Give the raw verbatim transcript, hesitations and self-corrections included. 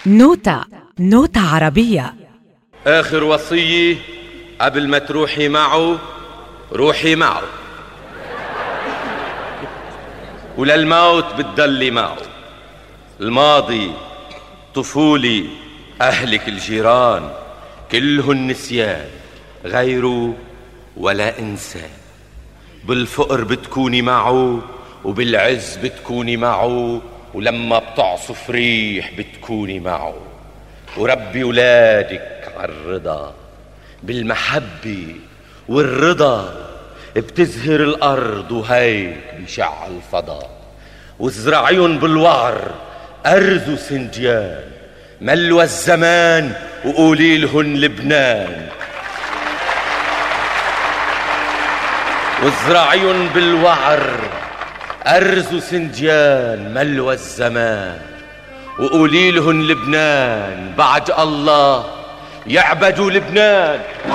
نوتة نوتة عربية. آخر وصية قبل ما تروحي معه، روحي معه، وللموت بتضلي معه. الماضي، طفولي، أهلك، الجيران، كلهن نسيان، غيره ولا إنسان. بالفقر بتكوني معه، وبالعز بتكوني معه، ولما بتعصف ريح بتكوني معه. وربي ولادك عالرضا، بالمحبة والرضا بتزهر الأرض وهيك بيشع الفضا. وازرعيهم بالوعر أرز وسنديان، ملوى الزمان وقولي لهن لبنان. وازرعيهم بالوعر أرز وسنديان، ملوى الزمان وقولي لهن لبنان. بعد الله يعبدوا لبنان.